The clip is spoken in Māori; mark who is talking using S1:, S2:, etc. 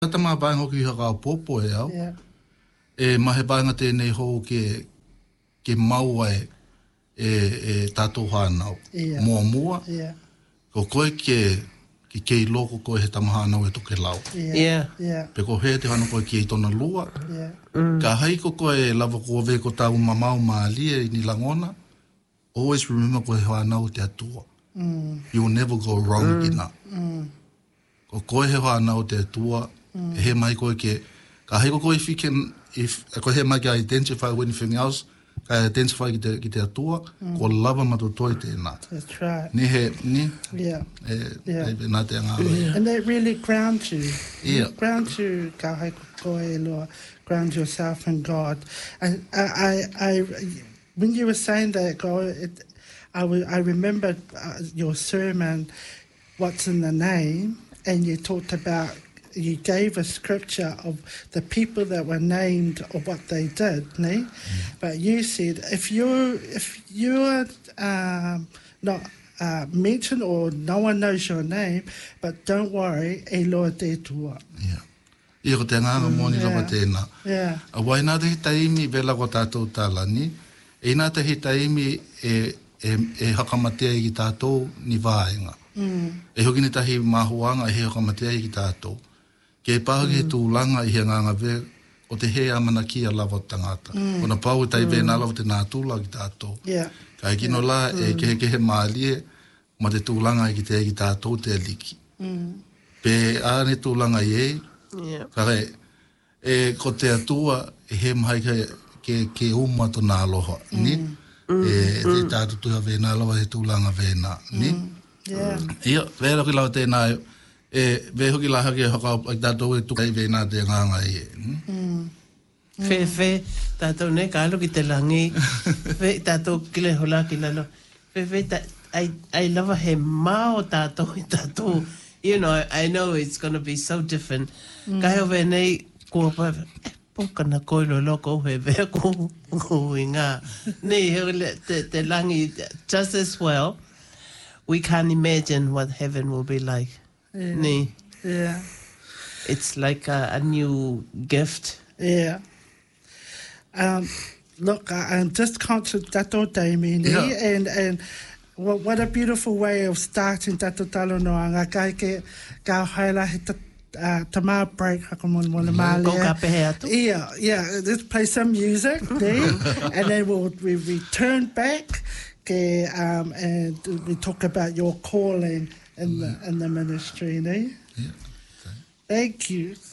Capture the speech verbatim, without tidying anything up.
S1: Tata mā bāi hoki haka popo e au.
S2: Yeah.
S1: E mahe bāinga tēnei hou ke, ke mau ai e, e tātou hānau.
S2: Yeah.
S1: Mua mua.
S2: Yeah.
S1: Ko koe ke, ke kei loko koe he tamahānau e toke lau.
S2: Yeah.
S3: Yeah.
S2: Yeah.
S1: Pe ko hea te hana koe ki i tona lua.
S2: Yeah.
S1: Ka hai ko koe e lava ko ve ko tau mamau maalia i ni langona. Always remember koe he hānau te atua.
S2: Mm.
S1: You will never go wrong mm. ina.
S2: Mm.
S1: Ko koe he hānau te atua. Mm. He mai koe ke... Ka hai ko koe if you can... If, ko he mai ke identify with anything else... Ka identify ki te, ki te atua... Mm. Ko lava matutoi tēnā.
S2: That's right.
S1: Ni he... Ni...
S2: Yeah.
S1: E,
S2: Yeah.
S1: e, nā te ngāra.
S2: And that really grounds you.
S1: Yeah.
S2: Grounds you, ka hai koe loa. Ground yourself in God. And I, I, I, when you were saying that, God, it, I, w- I remember uh, your sermon, What's in the Name, and you talked about, you gave a scripture of the people that were named or what they did, ne? Mm. But you said, if you're, if you're um, not uh, mentioned or no one knows your name, but don't worry, e loa te tua.
S1: Yeah. Ia ko te nganga mm, mōni yeah. Lava tēnā.
S2: Yeah.
S1: A wai nā te he taimi vela ko tātou tālani, e nā te he taimi e, e, e hakamatea i ki tātou ni vāenga.
S2: Mm.
S1: E hoki ni tahi mahuanga e he hakamatea i ki tātou. Ke pāhi he tūlanga i he nganga ve o te he amana kia lava o tangata. Mm. O na pau tai mm. vena lava te nā tūla ki tātou.
S2: Yeah.
S1: Ka e kino la e ke he ke he mālie ma te tūlanga i ki te e ki tātou te aliki.
S2: Mm.
S1: Pe āne tūlanga i e,
S3: Yeah.
S1: kare, e ko te atua e he mai ke, ke, ke uma to nā aloha, mm. ni? Mm. E te mm. tātu tuha vena lawa he tūlanga vena, ni?
S2: Mm. Yeah.
S1: Ia, vera ki lau tēnā, e veho ki laha ke haka ai tātou e tukai vena te nganga i e.
S2: Mm.
S3: Fe, fe, tātou ne, ka alo ki te langi. Fe, tātou kile hola ki lalo. Fe, fe, ta, ai, ai lava he mao tātou i tātou. You know, I know it's going to be so different. Mm. Ka heo ve nei, kua pa, eh, poka na koe lo loko he vea ko, ko i ngā. Nei, heo le, te, te langi, just as well, we can't imagine what heaven will be like.
S2: Yeah.
S3: Nei.
S2: Yeah.
S3: It's like a, a new gift.
S2: Yeah. Um, look, I, I'm just conscious tato taimi,
S1: Yeah.
S2: and and what, what a beautiful way of starting tato talo noanga. Kai ke ka haila he ta uh, tama break hakamon mona mali.
S3: Ko ka pehe atu.
S2: Yeah, yeah. Let's play some music, there, and then we'll we return back, ke um, and we talk about your calling in the in the ministry, ne?
S1: Yeah.
S2: Thank you.